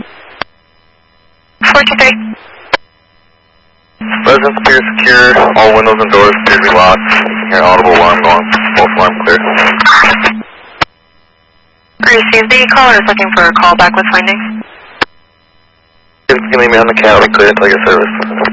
423. Residence appears secure. All windows and doors appear to be locked. You can hear audible alarm going. Both alarm clear. Received. The caller is looking for a call back with findings. You can leave me on the couch. Clear until your service.